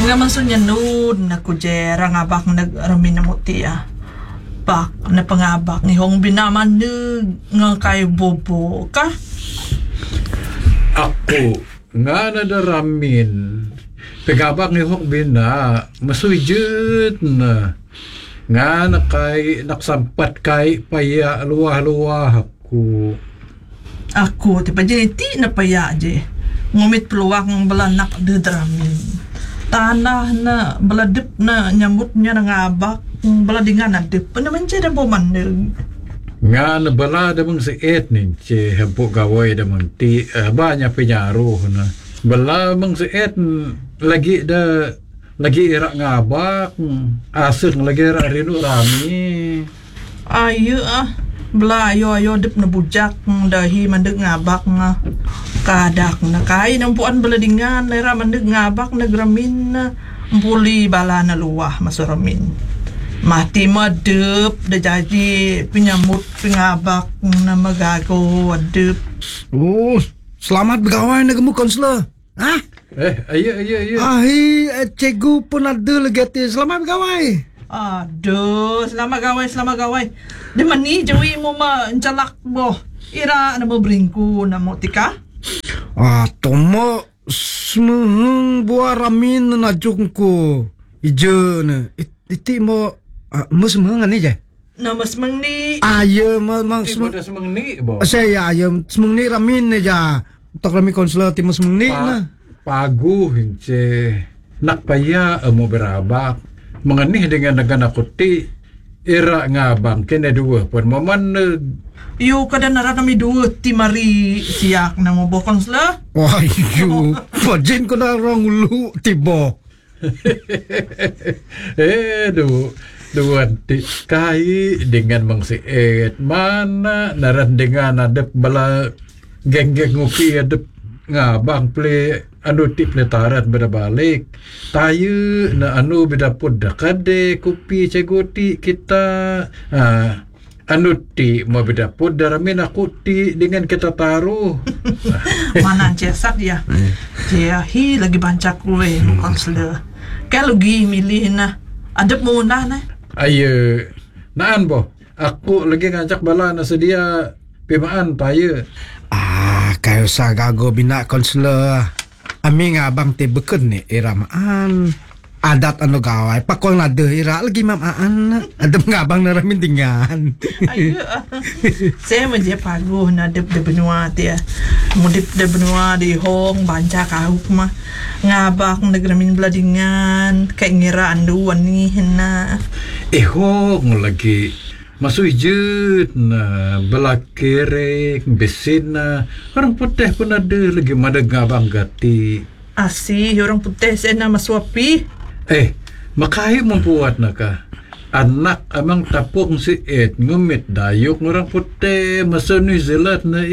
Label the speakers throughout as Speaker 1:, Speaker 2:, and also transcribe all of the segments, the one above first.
Speaker 1: Nga man so niya noon na kujera nga bak nagramin na mo tiya. Bak na pangabak ni hong binaman nga kay bobo ka.
Speaker 2: Ako nga nadaramin pagabak ni hong bina masujud na nga naksampat kay paya luwah-luwah
Speaker 1: Ako ti pa ti na paya je. Ngumit peluang ng balanak dadramin. Tanah na baladip na nyamut niya nangabak baladingan na dip pa naman siya na bumandag
Speaker 2: nga nabala damang si etnin si hempo gaway damang ti banyak penyaro na bala mang si etn lagi irak ngabak asir lagi irak rino rami
Speaker 1: ayo bala ayo dip na bujak dahi mandag ngabak nga kadak na kain ang puan baladingan na mandag ngabak nagramin na puli bala na luwah masuramin mati madep da jadi penyamut pengabak na magago adep.
Speaker 3: Selamat bergawai nagamu konselor.
Speaker 2: Ayo.
Speaker 3: Cikgu pun ada lagi. Selamat bergawai.
Speaker 1: Aduh, selamat gawai. Di mani jawi mo mencalak boh. Ira na mo bringku na mo tika?
Speaker 3: Tomo semung buah ramin na jungku. Ijo na. Iti mo semang ni je.
Speaker 1: Na mas mangni.
Speaker 3: Ayo mang
Speaker 2: semang ni bo.
Speaker 3: Saya ayo semang ni ramin ja. Tok rami konselor ti semang ni na.
Speaker 2: Pagu hince nakpaya mo berabak. Menganih dengan negara kuti ira ngabang kena dua pun moman
Speaker 1: Yo kada nara kami dua ti mari siak na mo bokon sla.
Speaker 3: Wah yo, pajin ko na rong lu tibo.
Speaker 2: Dua kai dengan mangsiet mana naran dengan adep bala geng-geng ngopi adep ngabang ple anu tip letarat beda balik tayu na anu beda pud kade kopi cegoti kita anu ti mau beda pud daramin aku ti dengan kita taruh
Speaker 1: mana cesak dia dia hi lagi bancak kue konselor kalau gi milih na adep mo na
Speaker 2: ayo naan boh aku lagi ngajak bala na sedia pimaan tayu
Speaker 3: kayo sa gago bina konselor ami nga bang te beken ni iramaan adat ano gawai pakol na de ira lagi mamaan adem nga bang naramin dingan
Speaker 1: ayo saya menje pagu na de benua dia mudip de benua di hong banca kahuk mah ngabak nagramin bladingan kayak ngira anduan ni hena
Speaker 2: hong lagi masujud na belakirek besin na orang putih pun ada lagi madagabang gati
Speaker 1: asih orang putih saya na maswapi
Speaker 2: makahi membuat naka anak amang tapong si ngumit dayok orang putih masa New Zealand na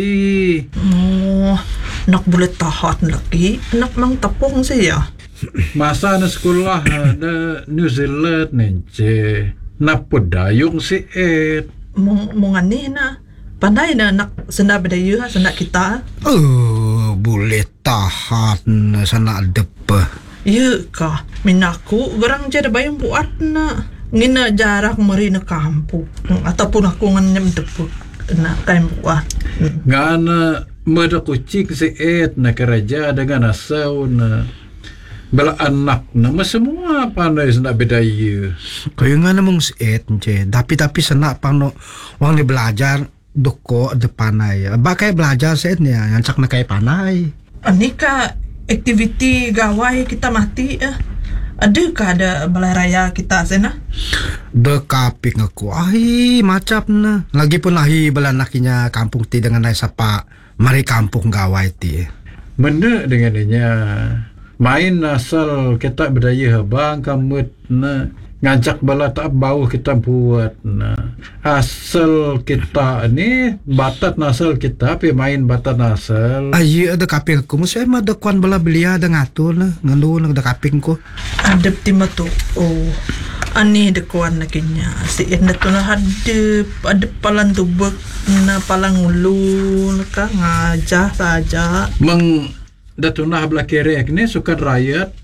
Speaker 1: nak boleh tahat lagi nak mang tapong siya
Speaker 2: masa na sekolah na New Zealand nence napodayong si
Speaker 1: mungani na pandai na nak senda bedayu senda kita
Speaker 3: boleh tahan sana depa
Speaker 1: ya ka minaku garang jada bayang buat na ngina jarak mari na kampung ataupun aku nganyam depu na kaim buat
Speaker 2: ngana mada kucing si na keraja dengan asau na bala anak nama semua pandai sana bedaya
Speaker 3: kaya nga namang siet nje tapi sana pano wang ni belajar doko depanay bakay belajar siet niya ngancak na kay panay
Speaker 1: anika activity gawai kita mati ada ka ada balai raya kita sana
Speaker 3: dekapik aku macap na lagi pun lahi bala nakinya kampung ti dengan ay sapa mari kampung gawai ti
Speaker 2: mana dengan inya main asal kita berdaya habang kamut na ngajak bala tak bau kita buat na asal kita ni batat nasal kita pi main batat nasal
Speaker 3: ayo ada kaping ko mo say madakwan bala belia da ngatur na ngano nagda kaping ko
Speaker 1: adep timatu ani dekwan na kanya si na to na hadep adep palan tubek na palang ulu ka ngaja saja
Speaker 2: mang datunah belah kerek ni sukan rakyat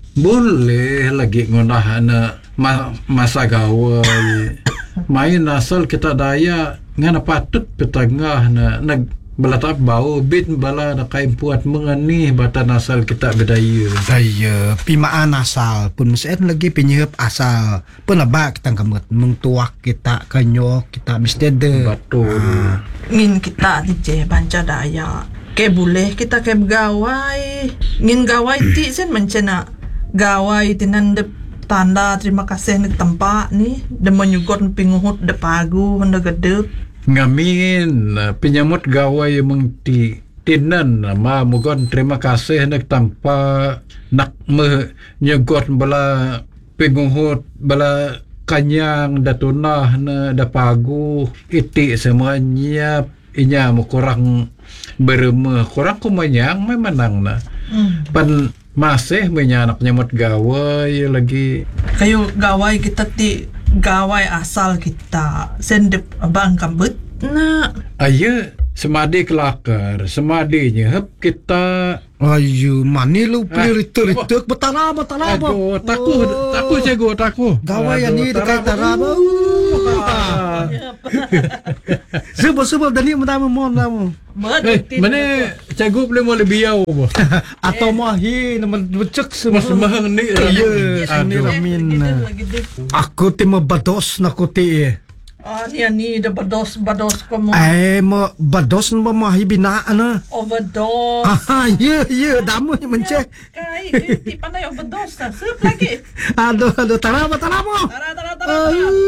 Speaker 2: Boleh lagi ngunah na masa gawai. Main asal kita daya ngana patut petengah na nag belatap bau bin bala na kain puat mengani batan asal kita bedaya.
Speaker 3: Daya pimaan asal pun mesin lagi penyehep asal. Pun labak kita kamut mengtuak kita kanyok kita mesti ada.
Speaker 2: Betul.
Speaker 1: Ngin kita di je banca daya. Ke boleh kita ke gawai. Ngin gawai ti sen mencena gawai tinan de tanda terima kasih nek tempat ni de menyugot pinguhut de pagu handa gedep.
Speaker 2: Ngamin penyamut gawai mengti tinan ma mugon terima kasih nek tanpa nak menyugot bala pinguhut bala kanyang da tunah na da pagu iti semuanya inya mo kurang beremeh kurang kumanyang may manang na pan masih menyanak nyamut gawai lagi
Speaker 1: Kayo gawai kita ti gawai asal kita sendep abang kambut na
Speaker 2: ayo semadi kelakar semadinya hep kita
Speaker 3: Ayu mani lu ritek betara.
Speaker 2: aduh takut jago takut
Speaker 3: Gawai yang ni dekat taraba. Sebab dani mendam mon namu.
Speaker 2: mana cikgu boleh mau lebih jauh apa
Speaker 3: Atau mahi nama becek
Speaker 2: mas
Speaker 3: semua.
Speaker 2: mahang ni
Speaker 3: Ya, ni ramin. Aku ti bados na ko ti.
Speaker 1: Ni the bados ko mo
Speaker 3: Mo bados na mahi bina ana.
Speaker 1: overdose.
Speaker 3: Ya, damu ni mencek.
Speaker 1: Kai ti panay overdose na. Sup lagi.
Speaker 3: Aduh, taraba.
Speaker 1: Tara.